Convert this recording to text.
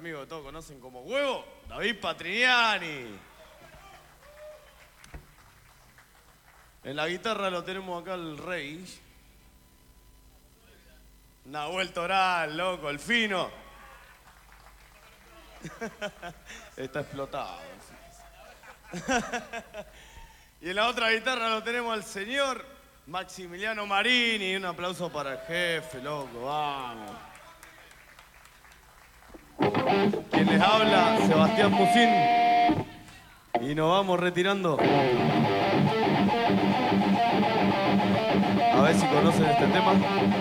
amigo que todos conocen como Huevo, David Patrignani. En la guitarra lo tenemos acá el rey. Nahuel Toral, loco, el fino. Está explotado. Y en la otra guitarra lo tenemos al señor Maximiliano Marini. Un aplauso para el jefe, loco, vamos. Quien les habla, Sebastián Musín. Y nos vamos retirando. A ver si conocen este tema.